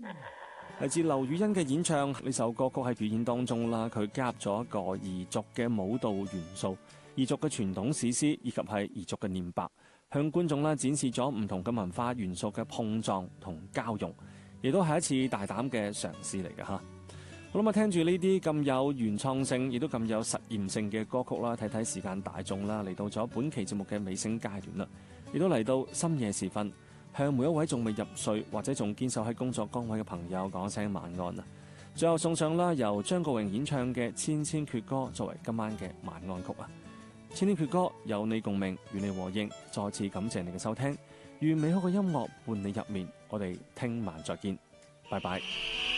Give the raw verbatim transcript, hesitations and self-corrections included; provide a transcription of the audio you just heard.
嚟自劉雨欣嘅演唱，呢首歌曲喺表演當中啦，佢加入咗一個彝族嘅舞蹈元素、彝族嘅傳統史詩以及係彝族嘅念白，向觀眾啦展示咗唔同嘅文化元素嘅碰撞同交融，亦都係一次大膽嘅嘗試嚟嘅吓。好啦，咁聽住呢啲咁有原創性，亦都咁有實驗性嘅歌曲啦，睇睇時間大眾啦，嚟到咗本期節目嘅尾聲階段啦，亦都嚟到深夜時分。向每一位仲未入睡或者仲堅守喺工作崗位嘅朋友講聲晚安啊！最後送上啦由張國榮演唱嘅《千千闕歌》作為今晚嘅晚安曲啊！千千闕歌有你共鳴，與你和應，再次感謝你嘅收聽，願美好嘅音樂伴你入眠，我哋聽晚再見，拜拜。